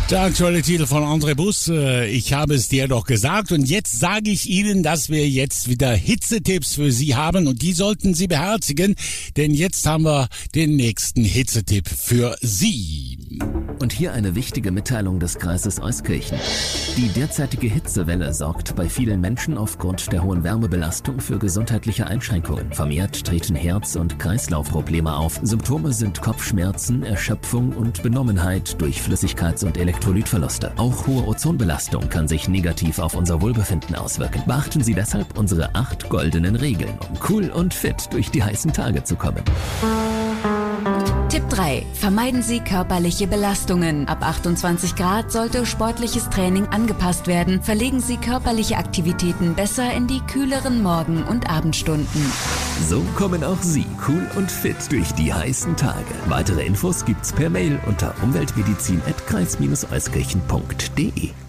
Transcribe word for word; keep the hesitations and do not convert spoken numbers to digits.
Der aktuelle Titel von André Bus, äh, ich habe es dir doch gesagt, und jetzt sage ich Ihnen, dass wir jetzt wieder Hitzetipps für Sie haben und die sollten Sie beherzigen, denn jetzt haben wir den nächsten Hitzetipp für Sie. Und hier eine wichtige Mitteilung des Kreises Euskirchen. Die derzeitige Hitzewelle sorgt bei vielen Menschen aufgrund der hohen Wärmebelastung für gesundheitliche Einschränkungen. Vermehrt treten Herz- und Kreislaufprobleme auf. Symptome sind Kopfschmerzen, Erschöpfung und Benommenheit durch Flüssigkeits- und Elektrolytverluste. Auch hohe Ozonbelastung kann sich negativ auf unser Wohlbefinden auswirken. Beachten Sie deshalb unsere acht goldenen Regeln, um cool und fit durch die heißen Tage zu kommen. Tipp drei. Vermeiden Sie körperliche Belastungen. Ab achtundzwanzig Grad sollte sportliches Training angepasst werden. Verlegen Sie körperliche Aktivitäten besser in die kühleren Morgen- und Abendstunden. So kommen auch Sie cool und fit durch die heißen Tage. Weitere Infos gibt's per Mail unter umweltmedizin at kreis Bindestrich euskirchen punkt de.